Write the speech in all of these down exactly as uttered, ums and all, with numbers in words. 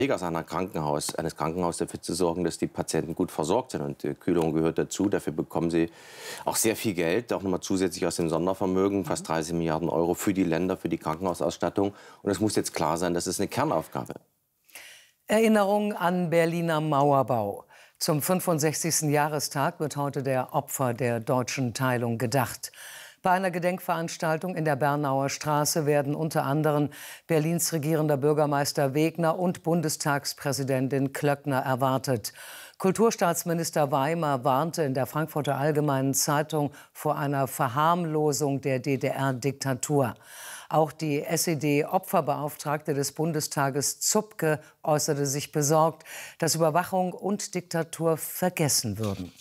Trägers einer Krankenhaus, eines Krankenhauses dafür zu sorgen, dass die Patienten gut versorgt sind. Und die Kühlung gehört dazu. Dafür bekommen sie auch sehr viel Geld, auch nochmal zusätzlich aus dem Sondervermögen, fast dreißig Milliarden Euro für die Länder, für die Krankenhausausstattung. Und es muss jetzt klar sein, das ist eine Kernaufgabe. Erinnerung an Berliner Mauerbau. Zum fünfundsechzigsten Jahrestag wird heute der Opfer der deutschen Teilung gedacht. Bei einer Gedenkveranstaltung in der Bernauer Straße werden unter anderem Berlins regierender Bürgermeister Wegner und Bundestagspräsidentin Klöckner erwartet. Kulturstaatsminister Weimer warnte in der Frankfurter Allgemeinen Zeitung vor einer Verharmlosung der D D R-Diktatur. Auch die S E D-Opferbeauftragte des Bundestages Zupke äußerte sich besorgt, dass Überwachung und Diktatur vergessen würden.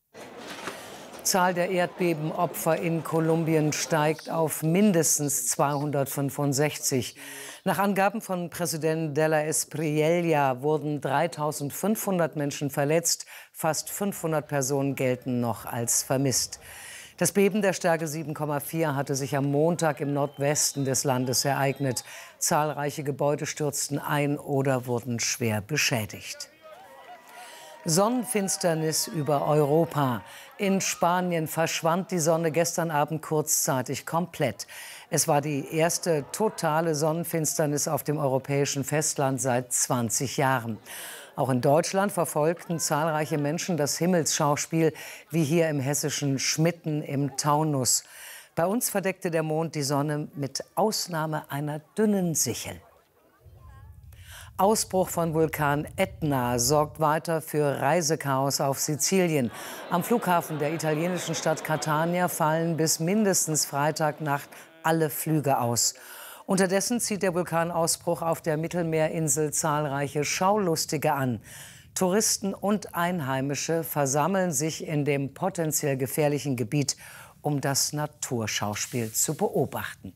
Die Zahl der Erdbebenopfer in Kolumbien steigt auf mindestens zweihundertfünfundsechzig. Nach Angaben von Präsident de la Espriella wurden dreitausendfünfhundert Menschen verletzt. Fast fünfhundert Personen gelten noch als vermisst. Das Beben der Stärke sieben Komma vier hatte sich am Montag im Nordwesten des Landes ereignet. Zahlreiche Gebäude stürzten ein oder wurden schwer beschädigt. Sonnenfinsternis über Europa. In Spanien verschwand die Sonne gestern Abend kurzzeitig komplett. Es war die erste totale Sonnenfinsternis auf dem europäischen Festland seit zwanzig Jahren. Auch in Deutschland verfolgten zahlreiche Menschen das Himmelsschauspiel, wie hier im hessischen Schmitten im Taunus. Bei uns verdeckte der Mond die Sonne mit Ausnahme einer dünnen Sichel. Ausbruch von Vulkan Etna sorgt weiter für Reisechaos auf Sizilien. Am Flughafen der italienischen Stadt Catania fallen bis mindestens Freitagnacht alle Flüge aus. Unterdessen zieht der Vulkanausbruch auf der Mittelmeerinsel zahlreiche Schaulustige an. Touristen und Einheimische versammeln sich in dem potenziell gefährlichen Gebiet, um das Naturschauspiel zu beobachten.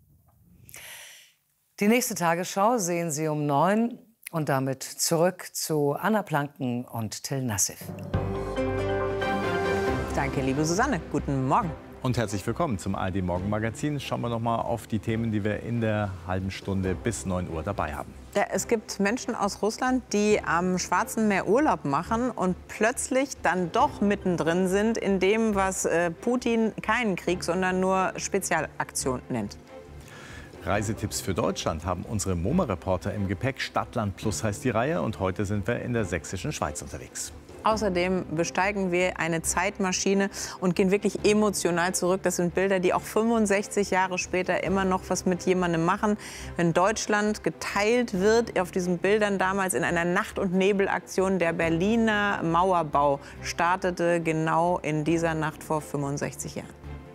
Die nächste Tagesschau sehen Sie um neun und damit zurück zu Anna Planken und Till Nassif. Danke, liebe Susanne. Guten Morgen. Und herzlich willkommen zum A R D-Morgenmagazin. Schauen wir noch mal auf die Themen, die wir in der halben Stunde bis neun Uhr dabei haben. Ja, es gibt Menschen aus Russland, die am Schwarzen Meer Urlaub machen und plötzlich dann doch mittendrin sind in dem, was äh, Putin keinen Krieg, sondern nur Spezialaktion nennt. Reisetipps für Deutschland haben unsere MoMA-Reporter im Gepäck. Stadtland Plus heißt die Reihe und heute sind wir in der sächsischen Schweiz unterwegs. Außerdem besteigen wir eine Zeitmaschine und gehen wirklich emotional zurück. Das sind Bilder, die auch fünfundsechzig Jahre später immer noch was mit jemandem machen. Wenn Deutschland geteilt wird, auf diesen Bildern damals in einer Nacht- und Nebelaktion, der Berliner Mauerbau startete genau in dieser Nacht vor fünfundsechzig Jahren.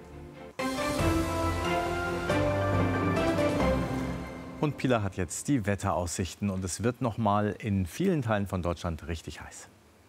Und Pila hat jetzt die Wetteraussichten und es wird noch mal in vielen Teilen von Deutschland richtig heiß.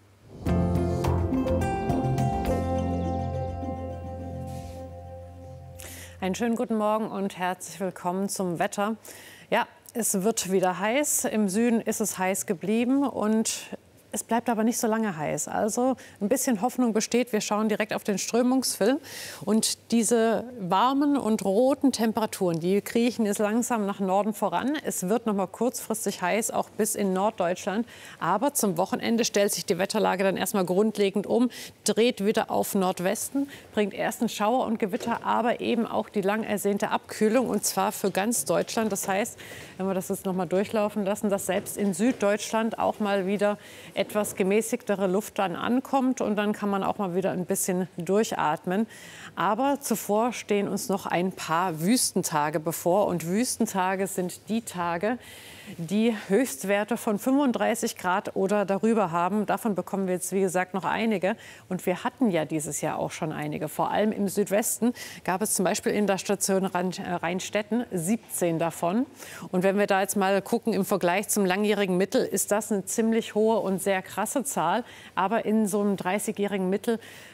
Einen schönen guten Morgen und herzlich willkommen zum Wetter. Ja, es wird wieder heiß. Im Süden ist es heiß geblieben und es bleibt aber nicht so lange heiß. Also ein bisschen Hoffnung besteht. Wir schauen direkt auf den Strömungsfilm. Und diese warmen und roten Temperaturen, die kriechen jetzt langsam nach Norden voran. Es wird noch mal kurzfristig heiß, auch bis in Norddeutschland. Aber zum Wochenende stellt sich die Wetterlage dann erstmal grundlegend um, dreht wieder auf Nordwesten, bringt erst einen Schauer und Gewitter, aber eben auch die lang ersehnte Abkühlung. Und zwar für ganz Deutschland. Das heißt, wenn wir das jetzt noch mal durchlaufen lassen, dass selbst in Süddeutschland auch mal wieder etwas gemäßigtere Luft dann ankommt und dann kann man auch mal wieder ein bisschen durchatmen. Aber zuvor stehen uns noch ein paar Wüstentage bevor und Wüstentage sind die Tage, die Höchstwerte von fünfunddreißig Grad oder darüber haben. Davon bekommen wir jetzt, wie gesagt, noch einige. Und wir hatten ja dieses Jahr auch schon einige. Vor allem im Südwesten gab es zum Beispiel in der Station Rheinstetten siebzehn davon. Und wenn wir da jetzt mal gucken im Vergleich zum langjährigen Mittel, ist das eine ziemlich hohe und sehr krasse Zahl. Aber in so einem dreißigjährigen Mittel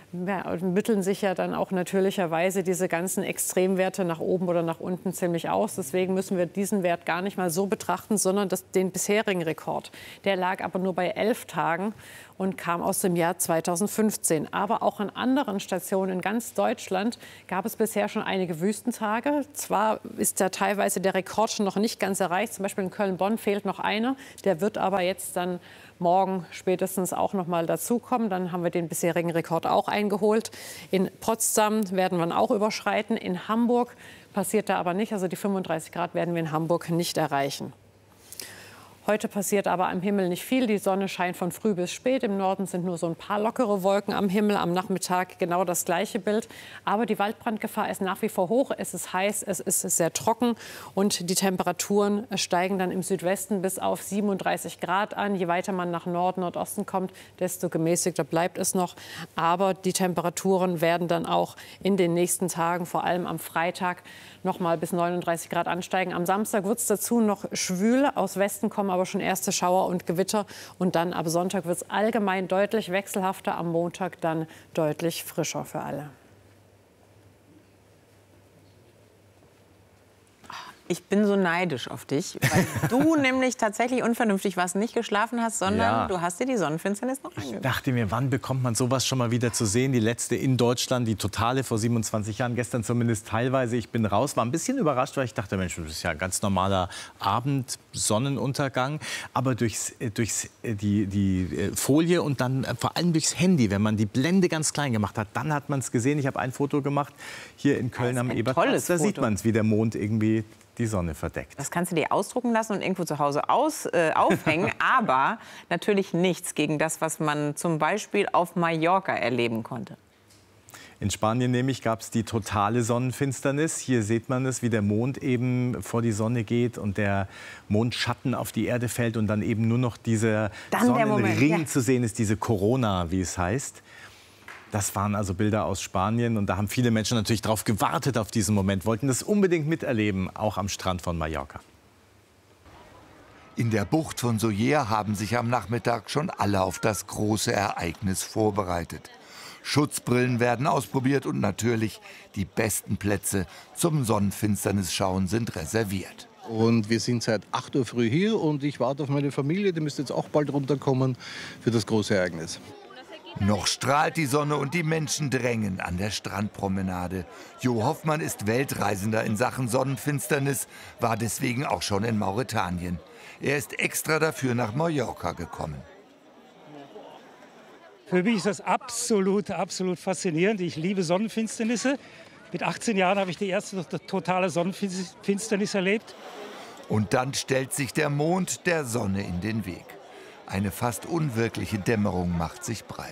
mitteln sich ja dann auch natürlicherweise diese ganzen Extremwerte nach oben oder nach unten ziemlich aus. Deswegen müssen wir diesen Wert gar nicht mal so betrachten, sondern das, den bisherigen Rekord. Der lag aber nur bei elf Tagen und kam aus dem Jahr zweitausendfünfzehn. Aber auch an anderen Stationen in ganz Deutschland gab es bisher schon einige Wüstentage. Zwar ist da teilweise der Rekord schon noch nicht ganz erreicht. Zum Beispiel in Köln-Bonn fehlt noch einer. Der wird aber jetzt dann morgen spätestens auch noch mal dazukommen. Dann haben wir den bisherigen Rekord auch eingeholt. In Potsdam werden wir ihn auch überschreiten. In Hamburg passiert da aber nicht. Also die fünfunddreißig Grad werden wir in Hamburg nicht erreichen. Heute passiert aber am Himmel nicht viel. Die Sonne scheint von früh bis spät. Im Norden sind nur so ein paar lockere Wolken am Himmel. Am Nachmittag genau das gleiche Bild. Aber die Waldbrandgefahr ist nach wie vor hoch. Es ist heiß, es ist sehr trocken. Und die Temperaturen steigen dann im Südwesten bis auf siebenunddreißig Grad an. Je weiter man nach Norden, Nordosten kommt, desto gemäßigter bleibt es noch. Aber die Temperaturen werden dann auch in den nächsten Tagen, vor allem am Freitag, noch mal bis neununddreißig Grad ansteigen. Am Samstag wird es dazu noch schwül. Aus Westen kommen aber schon erste Schauer und Gewitter. Und dann ab Sonntag wird es allgemein deutlich wechselhafter. Am Montag dann deutlich frischer für alle. Ich bin so neidisch auf dich, weil du nämlich tatsächlich unvernünftig warst, nicht geschlafen hast, sondern Ja. du hast dir die Sonnenfinsternis noch angeguckt. Ich dachte mir, wann bekommt man sowas schon mal wieder zu sehen? Die letzte in Deutschland, die totale vor siebenundzwanzig Jahren, gestern zumindest teilweise. Ich bin raus, war ein bisschen überrascht, weil ich dachte, Mensch, das ist ja ein ganz normaler Abend, Sonnenuntergang. Aber durchs, durchs die, die Folie und dann vor allem durchs Handy, wenn man die Blende ganz klein gemacht hat, dann hat man es gesehen. Ich habe ein Foto gemacht hier in Köln am Ebertplatz. Da sieht man es, wie der Mond irgendwie die Sonne verdeckt. Das kannst du dir ausdrucken lassen und irgendwo zu Hause aus, äh, aufhängen, aber natürlich nichts gegen das, was man zum Beispiel auf Mallorca erleben konnte. In Spanien nämlich gab es die totale Sonnenfinsternis. Hier sieht man es, wie der Mond eben vor die Sonne geht und der Mondschatten auf die Erde fällt und dann eben nur noch dieser Dann der Moment, Sonnenring ja. zu sehen ist, diese Corona, wie es heißt. Das waren also Bilder aus Spanien und da haben viele Menschen natürlich darauf gewartet, auf diesen Moment, wollten das unbedingt miterleben, auch am Strand von Mallorca. In der Bucht von Sóller haben sich am Nachmittag schon alle auf das große Ereignis vorbereitet. Schutzbrillen werden ausprobiert und natürlich die besten Plätze zum Sonnenfinsternisschauen sind reserviert. Und wir sind seit acht Uhr früh hier und ich warte auf meine Familie, die müsste jetzt auch bald runterkommen für das große Ereignis. Noch strahlt die Sonne und die Menschen drängen an der Strandpromenade. Jo Hoffmann ist Weltreisender in Sachen Sonnenfinsternis, war deswegen auch schon in Mauretanien. Er ist extra dafür nach Mallorca gekommen. Für mich ist das absolut, absolut faszinierend. Ich liebe Sonnenfinsternisse. Mit achtzehn Jahren habe ich die erste totale Sonnenfinsternis erlebt. Und dann stellt sich der Mond der Sonne in den Weg. Eine fast unwirkliche Dämmerung macht sich breit.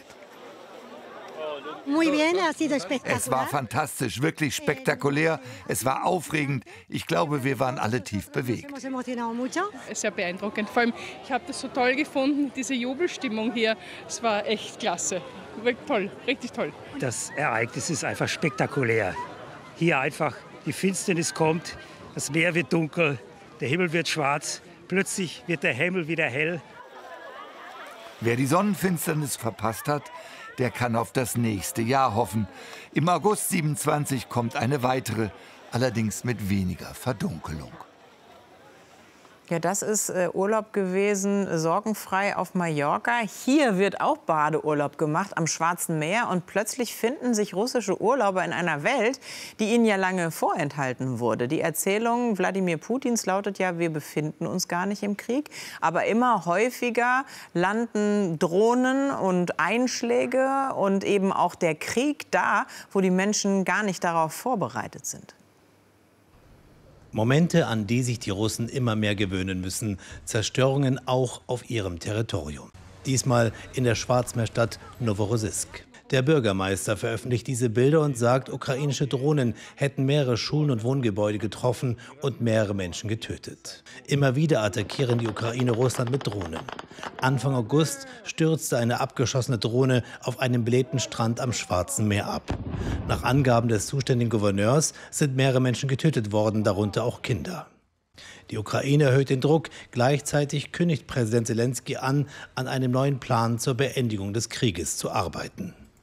Es war fantastisch, wirklich spektakulär. Es war aufregend. Ich glaube, wir waren alle tief bewegt. Sehr beeindruckend. Vor allem, ich habe das so toll gefunden, diese Jubelstimmung hier. Es war echt klasse. Wirklich toll, richtig toll. Das Ereignis ist einfach spektakulär. Hier einfach die Finsternis kommt, das Meer wird dunkel, der Himmel wird schwarz. Plötzlich wird der Himmel wieder hell. Wer die Sonnenfinsternis verpasst hat, der kann auf das nächste Jahr hoffen. Im August siebenundzwanzig kommt eine weitere, allerdings mit weniger Verdunkelung. Ja, das ist äh, Urlaub gewesen, sorgenfrei auf Mallorca. Hier wird auch Badeurlaub gemacht am Schwarzen Meer. Und plötzlich finden sich russische Urlauber in einer Welt, die ihnen ja lange vorenthalten wurde. Die Erzählung Wladimir Putins lautet ja, wir befinden uns gar nicht im Krieg. Aber immer häufiger landen Drohnen und Einschläge und eben auch der Krieg da, wo die Menschen gar nicht darauf vorbereitet sind. Momente, an die sich die Russen immer mehr gewöhnen müssen. Zerstörungen auch auf ihrem Territorium. Diesmal in der Schwarzmeerstadt Noworossiysk. Der Bürgermeister veröffentlicht diese Bilder und sagt, ukrainische Drohnen hätten mehrere Schulen und Wohngebäude getroffen und mehrere Menschen getötet. Immer wieder attackieren die Ukraine Russland mit Drohnen. Anfang August stürzte eine abgeschossene Drohne auf einem belebten Strand am Schwarzen Meer ab. Nach Angaben des zuständigen Gouverneurs sind mehrere Menschen getötet worden, darunter auch Kinder. Die Ukraine erhöht den Druck. Gleichzeitig kündigt Präsident Selenskyj an, an einem neuen Plan zur Beendigung des Krieges zu arbeiten.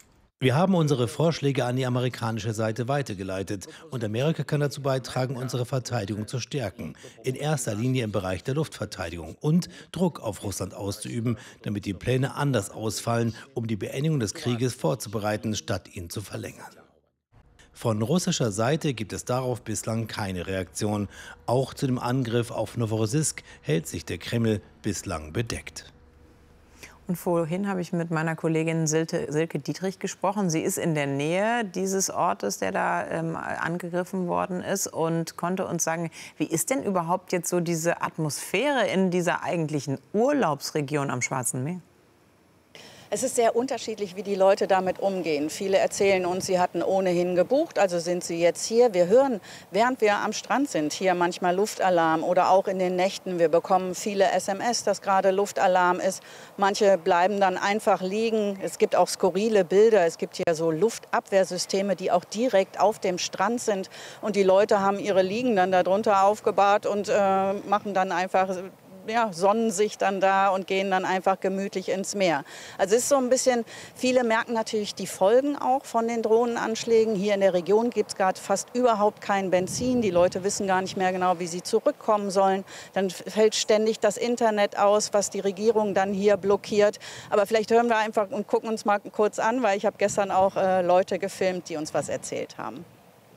Wir haben unsere Vorschläge an die amerikanische Seite weitergeleitet und Amerika kann dazu beitragen, unsere Verteidigung zu stärken, in erster Linie im Bereich der Luftverteidigung und Druck auf Russland auszuüben, damit die Pläne anders ausfallen, um die Beendigung des Krieges vorzubereiten, statt ihn zu verlängern. Von russischer Seite gibt es darauf bislang keine Reaktion. Auch zu dem Angriff auf Noworossijsk hält sich der Kreml bislang bedeckt. Und vorhin habe ich mit meiner Kollegin Silke, Silke Dietrich gesprochen. Sie ist in der Nähe dieses Ortes, der da ähm, angegriffen worden ist, und konnte uns sagen, wie ist denn überhaupt jetzt so diese Atmosphäre in dieser eigentlichen Urlaubsregion am Schwarzen Meer? Es ist sehr unterschiedlich, wie die Leute damit umgehen. Viele erzählen uns, sie hatten ohnehin gebucht, also sind sie jetzt hier. Wir hören, während wir am Strand sind, hier manchmal Luftalarm oder auch in den Nächten. Wir bekommen viele S M S, dass gerade Luftalarm ist. Manche bleiben dann einfach liegen. Es gibt auch skurrile Bilder. Es gibt hier so Luftabwehrsysteme, die auch direkt auf dem Strand sind. Und die Leute haben ihre Liegen dann darunter aufgebahrt und äh, machen dann einfach... Ja, sonnen sich dann da und gehen dann einfach gemütlich ins Meer. Also es ist so ein bisschen, viele merken natürlich die Folgen auch von den Drohnenanschlägen. Hier in der Region gibt es gerade fast überhaupt kein Benzin. Die Leute wissen gar nicht mehr genau, wie sie zurückkommen sollen. Dann fällt ständig das Internet aus, was die Regierung dann hier blockiert. Aber vielleicht hören wir einfach und gucken uns mal kurz an, weil ich habe gestern auch äh, Leute gefilmt, die uns was erzählt haben.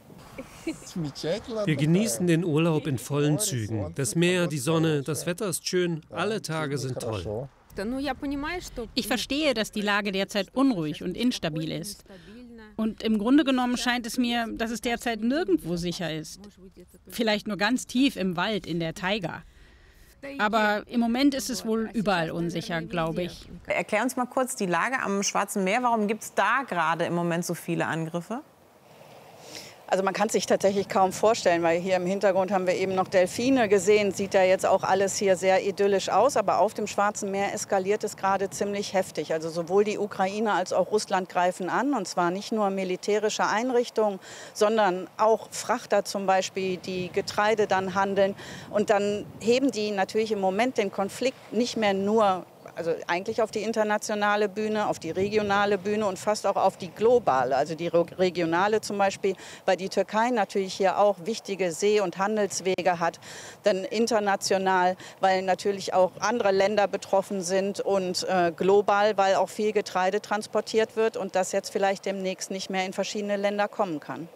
Wir genießen den Urlaub in vollen Zügen. Das Meer, die Sonne, das Wetter ist schön, alle Tage sind toll. Ich verstehe, dass die Lage derzeit unruhig und instabil ist. Und im Grunde genommen scheint es mir, dass es derzeit nirgendwo sicher ist. Vielleicht nur ganz tief im Wald, in der Taiga. Aber im Moment ist es wohl überall unsicher, glaube ich. Erklär uns mal kurz die Lage am Schwarzen Meer. Warum gibt es da gerade im Moment so viele Angriffe? Also man kann es sich tatsächlich kaum vorstellen, weil hier im Hintergrund haben wir eben noch Delfine gesehen. Sieht ja jetzt auch alles hier sehr idyllisch aus, aber auf dem Schwarzen Meer eskaliert es gerade ziemlich heftig. Also sowohl die Ukraine als auch Russland greifen an, und zwar nicht nur militärische Einrichtungen, sondern auch Frachter zum Beispiel, die Getreide dann handeln. Und dann heben die natürlich im Moment den Konflikt nicht mehr nur, also eigentlich auf die internationale Bühne, auf die regionale Bühne und fast auch auf die globale. Also die regionale zum Beispiel, weil die Türkei natürlich hier auch wichtige See- und Handelswege hat. Dann international, weil natürlich auch andere Länder betroffen sind, und äh, global, weil auch viel Getreide transportiert wird und das jetzt vielleicht demnächst nicht mehr in verschiedene Länder kommen kann.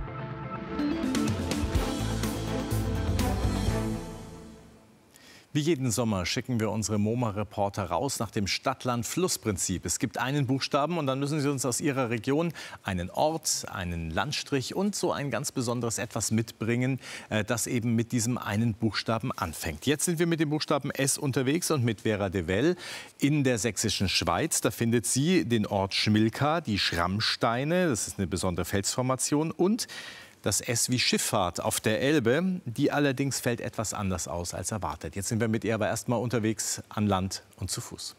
Wie jeden Sommer schicken wir unsere MoMA-Reporter raus nach dem Stadt-Land-Fluss-Prinzip. Es gibt einen Buchstaben und dann müssen sie uns aus ihrer Region einen Ort, einen Landstrich und so ein ganz besonderes Etwas mitbringen, das eben mit diesem einen Buchstaben anfängt. Jetzt sind wir mit dem Buchstaben S unterwegs und mit Vera de Well in der sächsischen Schweiz. Da findet sie den Ort Schmilka, die Schrammsteine, das ist eine besondere Felsformation, und das S wie Schifffahrt auf der Elbe, die allerdings fällt etwas anders aus als erwartet. Jetzt sind wir mit ihr aber erst mal unterwegs an Land und zu Fuß.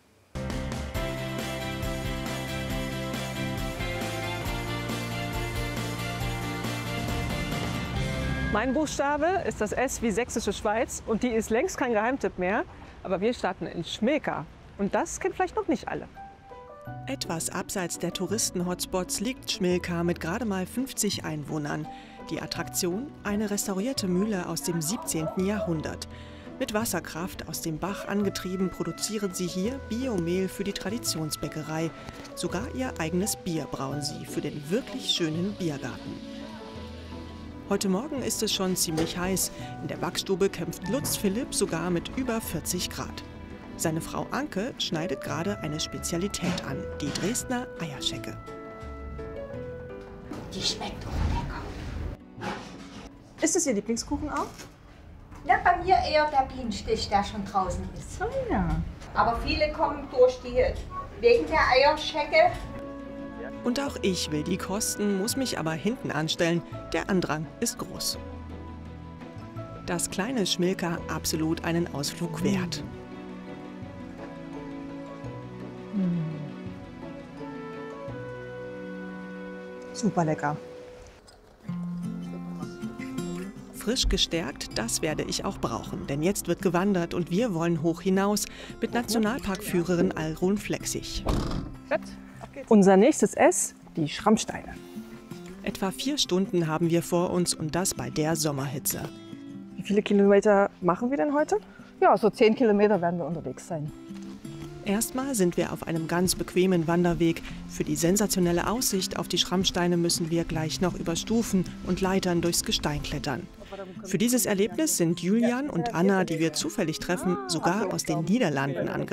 Mein Buchstabe ist das S wie Sächsische Schweiz, und die ist längst kein Geheimtipp mehr. Aber wir starten in Schmilka, und das kennen vielleicht noch nicht alle. Etwas abseits der Touristen-Hotspots liegt Schmilka mit gerade mal fünfzig Einwohnern. Die Attraktion? Eine restaurierte Mühle aus dem siebzehnten Jahrhundert. Mit Wasserkraft aus dem Bach angetrieben produzieren sie hier Biomehl für die Traditionsbäckerei. Sogar ihr eigenes Bier brauen sie für den wirklich schönen Biergarten. Heute Morgen ist es schon ziemlich heiß. In der Backstube kämpft Lutz Philipp sogar mit über vierzig Grad. Seine Frau Anke schneidet gerade eine Spezialität an, die Dresdner Eierschecke. Die schmeckt auch lecker. Ist es Ihr Lieblingskuchen auch? Ja, bei mir eher der Bienenstich, der schon draußen ist. Oh ja. Aber viele kommen durch die, wegen der Eierschecke. Und auch ich will die kosten, muss mich aber hinten anstellen. Der Andrang ist groß. Das kleine Schmilka absolut einen Ausflug wert. Super lecker. Frisch gestärkt, das werde ich auch brauchen. Denn jetzt wird gewandert und wir wollen hoch hinaus mit Nationalparkführerin Alrun Flexig. Unser nächstes S, die Schrammsteine. Etwa vier Stunden haben wir vor uns und das bei der Sommerhitze. Wie viele Kilometer machen wir denn heute? Ja, so zehn Kilometer werden wir unterwegs sein. Erstmal sind wir auf einem ganz bequemen Wanderweg. Für die sensationelle Aussicht auf die Schrammsteine müssen wir gleich noch über Stufen und Leitern durchs Gestein klettern. Für dieses Erlebnis sind Julian und Anna, die wir zufällig treffen, sogar aus den Niederlanden angereist.